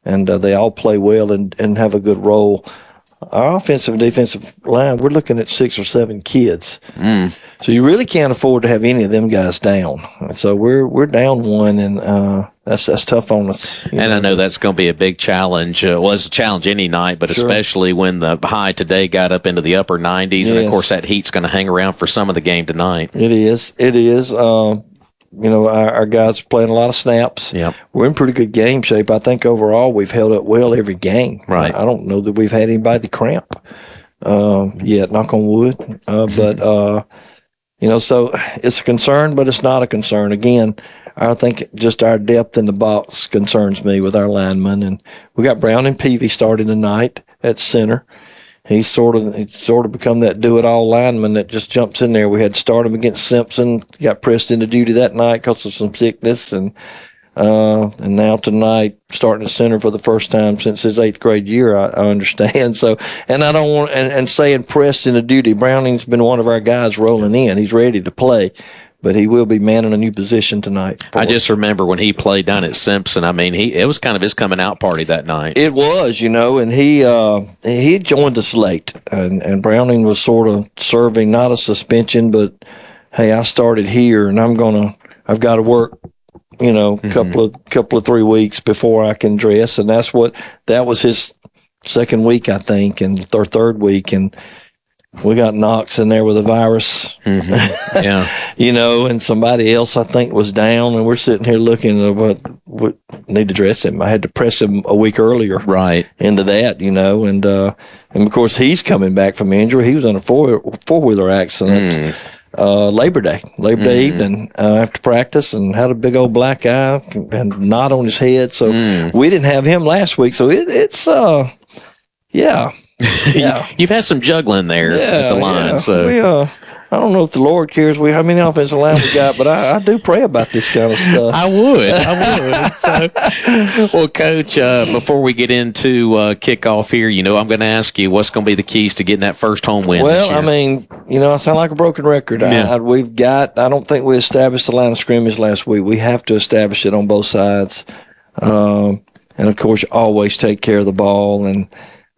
and they all play well and have a good role. Our offensive and defensive line, we're looking at 6 or 7 kids. So you really can't afford to have any of them guys down. So we're down one, and that's tough on us. And I know that's going to be a big challenge. Well, it's a challenge any night, but especially when the high today got up into the upper 90s. Yes. And, of course, that heat's going to hang around for some of the game tonight. It is. Our guys are playing a lot of snaps. Yep. We're in pretty good game shape. I think overall we've held up well every game. Right. I don't know that we've had anybody cramp yet, knock on wood. So it's a concern, but it's not a concern. Again, I think just our depth in the box concerns me with our linemen. And we got Brown and Peavy starting tonight at center. He's sort of become that do-it-all lineman that just jumps in there. We had to start him against Simpson. Got pressed into duty that night because of some sickness, and now tonight starting at center for the first time since his 8th grade year. I understand. So, and I don't want and saying pressed into duty. Browning's been one of our guys rolling in. He's ready to play. But he will be manning a new position tonight. I just remember when he played down at Simpson. I mean, it was kind of his coming out party that night. It was, and he joined us late, and Browning was sort of serving not a suspension, but hey, I started here, and I've got to work, couple of 3 weeks before I can dress, and that was his second week, I think, and or third week, and we got Knox in there with a virus, yeah, and somebody else I think was down, and we're sitting here looking at what need to dress him. I had to press him a week earlier, right, into that, and of course he's coming back from injury. He was in a four-wheeler accident Labor Day evening after practice, and had a big old black eye and knot on his head. So we didn't have him last week. So it's yeah. Yeah, you've had some juggling there at the line. Yeah. So I don't know if the Lord cares how many offensive line we got, but I do pray about this kind of stuff. I would. So, well, Coach, before we get into kickoff here, I'm going to ask you what's going to be the keys to getting that first home win. Well, this year? I mean, I sound like a broken record. Yeah. I don't think we established the line of scrimmage last week. We have to establish it on both sides, and of course, always take care of the ball and.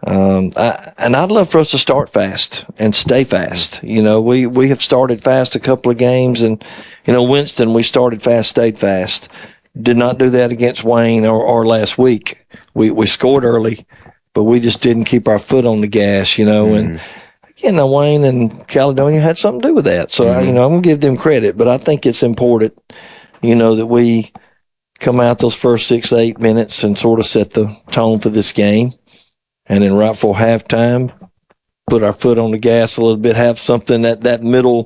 I'd love for us to start fast and stay fast. We have started fast a couple of games, and Winston, we started fast, stayed fast. Did not do that against Wayne or last week. We scored early, but we just didn't keep our foot on the gas. And again, Wayne and Caledonia had something to do with that. So I'm gonna give them credit, but I think it's important, that we come out those first 6 to 8 minutes and sort of set the tone for this game. And then right for halftime, put our foot on the gas a little bit, have something that middle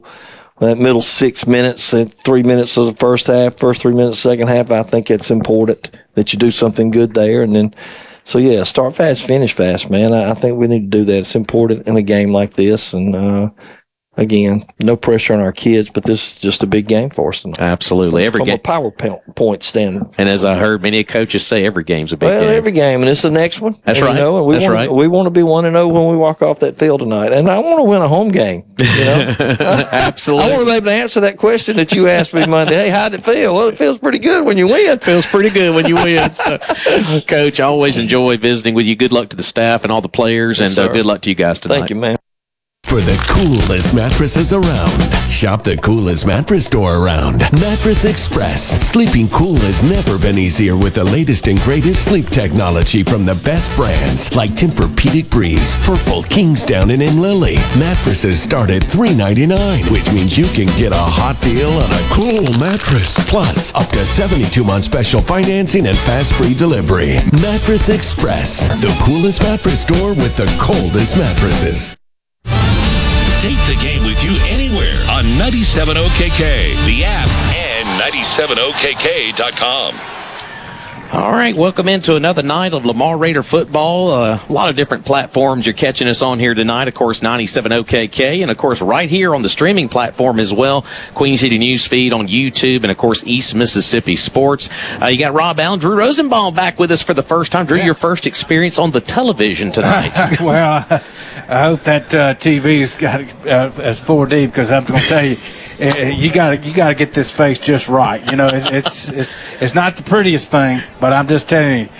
6 minutes, 3 minutes of the first 3 minutes, second half. I think it's important that you do something good there. And then, start fast, finish fast, man. I think we need to do that. It's important in a game like this. And, again, no pressure on our kids, but this is just a big game for us tonight. Absolutely. From a PowerPoint standard. And as I heard many coaches say, every game's a big game. Every game, and it's the next one. That's right. We want to be 1-0 when we walk off that field tonight. And I want to win a home game. Absolutely. I want to be able to answer that question that you asked me Monday. Hey, how'd it feel? Well, it feels pretty good when you win. Feels pretty good when you win. So, Coach, I always enjoy visiting with you. Good luck to the staff and all the players, and good luck to you guys tonight. Thank you, man. For the coolest mattresses around, shop the coolest mattress store around. Mattress Express. Sleeping cool has never been easier with the latest and greatest sleep technology from the best brands like Tempur-Pedic Breeze, Purple, Kingsdown, and Lily. Mattresses start at $399, which means you can get a hot deal on a cool mattress. Plus, up to 72-month special financing and fast free delivery. Mattress Express, the coolest mattress store with the coldest mattresses. Take the game with you anywhere on 97 OKK, the app, and 97okk.com. All right, welcome into another night of Lamar Raider football. A lot of different platforms you're catching us on here tonight. Of course, 97 OKK, and of course, right here on the streaming platform as well, Queen City News Feed on YouTube, and of course, East Mississippi Sports. You got Rob Allen, Drew Rosenbaum back with us for the first time. Drew, your first experience on the television tonight. Well, I hope that TV's got 4D, because I'm going to tell you, you got to get this face just right. You know, it's not the prettiest thing, but I'm just telling you,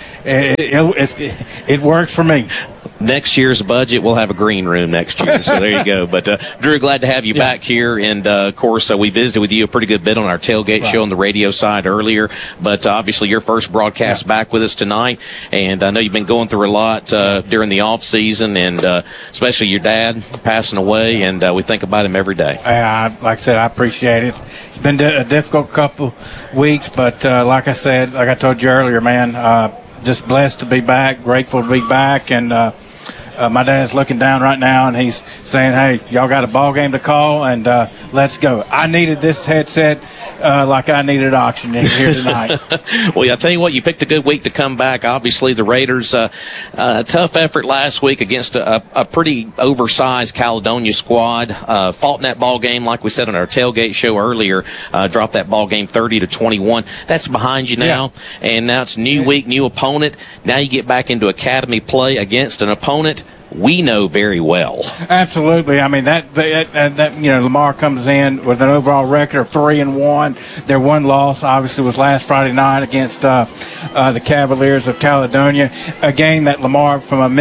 it works for me. Next year's budget, we'll have a green room next year. So there you go. But, Drew, glad to have you back here. And, of course, we visited with you a pretty good bit on our tailgate show on the radio side earlier. But, obviously, your first broadcast back with us tonight. And I know you've been going through a lot during the off season, and especially your dad passing away. And we think about him every day. Like I said, I appreciate it. It's been a difficult couple weeks. But, like I told you earlier, man, just blessed to be back, grateful to be back. And, my dad's looking down right now, and he's saying, hey, y'all got a ball game to call, and let's go. I needed this headset like I needed oxygen here tonight. Well, I'll tell you what, you picked a good week to come back. Obviously, the Raiders, tough effort last week against a pretty oversized Caledonia squad. Fought in that ball game, like we said on our tailgate show earlier, dropped that ball game 30-21. That's behind you now, and now it's new week, new opponent. Now you get back into academy play against an opponent we know very well. Absolutely. I mean, that Lamar comes in with an overall record of 3-1. Their one loss, obviously, was last Friday night against the Cavaliers of Caledonia. A game that Lamar, from a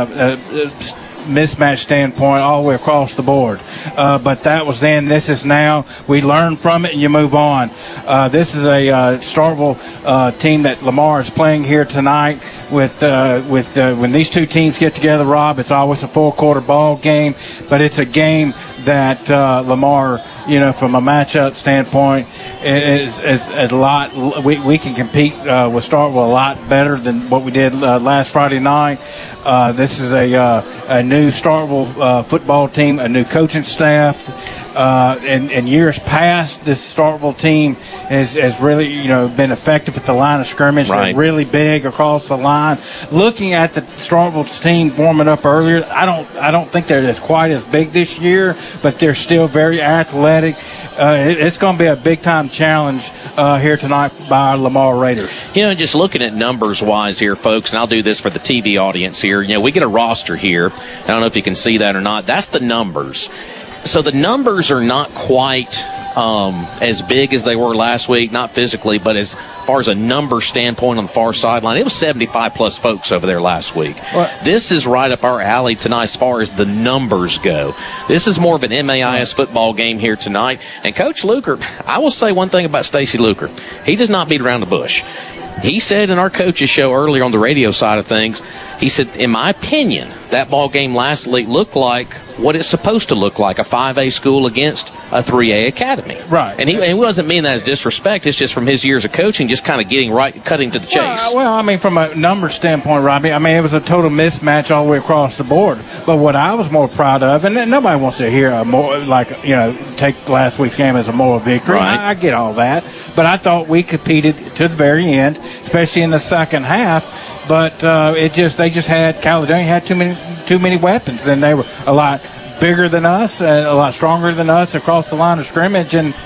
mismatch standpoint, all the way across the board. But that was then. This is now. We learn from it and you move on. This is a Starkville team that Lamar is playing here tonight. When these two teams get together, Rob, it's always a full-quarter ball game, but it's a game that Lamar, from a matchup standpoint, is a lot. We can compete with Starkville a lot better than what we did last Friday night. This is a new Starkville football team, a new coaching staff. In years past, this Starkville team has really, been effective at the line of scrimmage. Right. They're really big across the line. Looking at the Starkville team warming up earlier, I don't think they're quite as big this year, but they're still very athletic. It's going to be a big-time challenge here tonight by our Lamar Raiders. Just looking at numbers-wise here, folks, and I'll do this for the TV audience here. We get a roster here. I don't know if you can see that or not. That's the numbers. So the numbers are not quite as big as they were last week, not physically, but as far as a number standpoint on the far sideline, it was 75-plus folks over there last week. This is right up our alley tonight as far as the numbers go. This is more of an MAIS football game here tonight. And Coach Luker, I will say one thing about Stacy Luker. He does not beat around the bush. He said in our coaches show earlier on the radio side of things, he said, in my opinion, that ball game last week looked like what it's supposed to look like, a 5A school against a 3A academy. Right. And he wasn't meaning that as disrespect. It's just from his years of coaching, just kind of cutting to the chase. Well, from a number standpoint, Robbie, it was a total mismatch all the way across the board. But what I was more proud of, and nobody wants to hear take last week's game as a moral victory. Right. I get all that. But I thought we competed to the very end, especially in the second half. But they just had Caledonia had too many weapons, and they were a lot bigger than us, a lot stronger than us across the line of scrimmage, and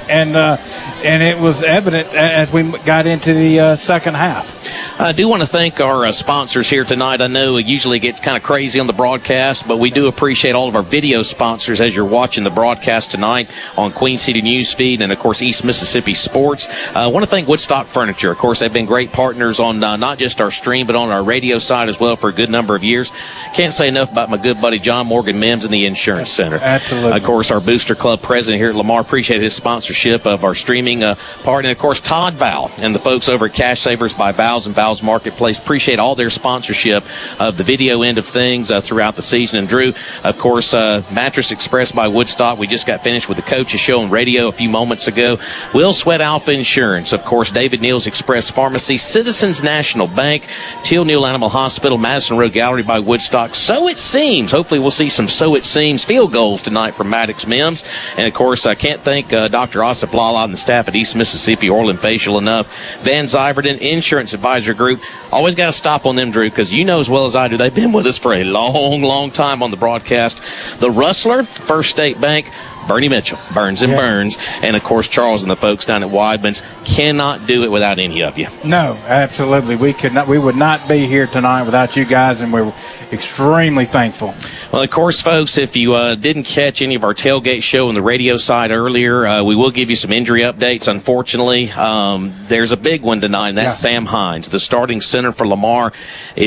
it was evident as we got into the second half. I do want to thank our sponsors here tonight. I know it usually gets kind of crazy on the broadcast, but we do appreciate all of our video sponsors as you're watching the broadcast tonight on Queen City Newsfeed and, of course, East Mississippi Sports. I want to thank Woodstock Furniture. Of course, they've been great partners on not just our stream, but on our radio side as well for a good number of years. Can't say enough about my good buddy John Morgan Mims and the Insurance Center. Absolutely. Of course, our Booster Club president here at Lamar, appreciate his sponsorship of our streaming part. And, of course, Todd Val and the folks over at Cash Savers by Val's and Val's Marketplace. Appreciate all their sponsorship of the video end of things throughout the season. And, Drew, of course, Mattress Express by Woodstock. We just got finished with the coaches show on radio a few moments ago. Will Sweat Alpha Insurance. Of course, David Neal's Express Pharmacy, Citizens National Bank, Teal Neal Animal Hospital, Madison Road Gallery by Woodstock. So It Seems. Hopefully we'll see some So It Seems field goals tonight from Maddox Mims. And, of course, I can't thank Dr. Asif Lala and the staff at East Mississippi Orland Facial enough. Van Zyverden Insurance Advisor Group. Always got to stop on them, Drew, because you know as well as I do, they've been with us for a long, long time on the broadcast. The Rustler, First State Bank, Bernie Mitchell, Burns and Burns, and of course Charles and the folks down at Weidman's. Cannot do it without any of you. No, absolutely. We would not be here tonight without you guys, and we're extremely thankful. Well, of course, folks, if you didn't catch any of our tailgate show on the radio side earlier, we will give you some injury updates. Unfortunately, there's a big one tonight, and that's Sam Hines, the starting center for Lamar.